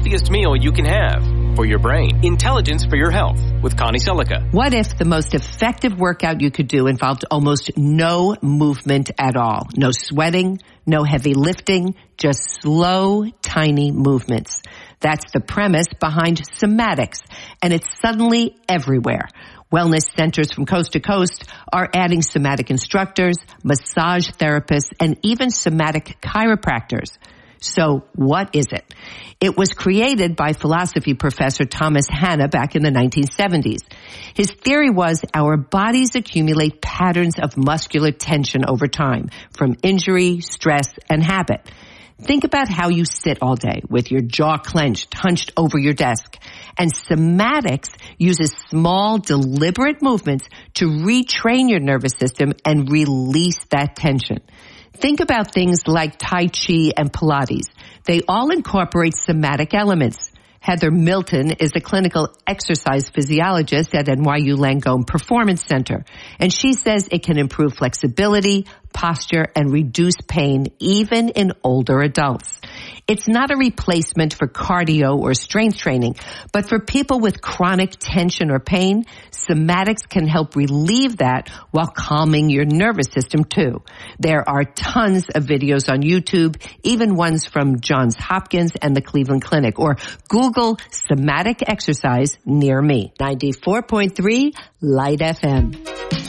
healthiest meal you can have for your brain. Intelligence for your health with Connie Selica. What if the most effective workout you could do involved almost no movement at all? No sweating, no heavy lifting, just slow, tiny movements. That's the premise behind Somatics, and it's suddenly everywhere. Wellness centers from coast to coast are adding somatic instructors, massage therapists, and even somatic chiropractors. So what is it? It was created by philosophy professor Thomas Hanna back in the 1970s. His theory was our bodies accumulate patterns of muscular tension over time from injury, stress, and habit. Think about how you sit all day with your jaw clenched, hunched over your desk. And Somatics uses small, deliberate movements to retrain your nervous system and release that tension. Think about things like Tai Chi and Pilates. They all incorporate somatic elements. Heather Milton is a clinical exercise physiologist at NYU Langone Performance Center, and she says it can improve flexibility, posture, and reduce pain even in older adults. It's not a replacement for cardio or strength training, but for people with chronic tension or pain, Somatics can help relieve that while calming your nervous system too. There are tons of videos on YouTube, even ones from Johns Hopkins and the Cleveland Clinic, or Google somatic exercise near me. 94.3 Light FM.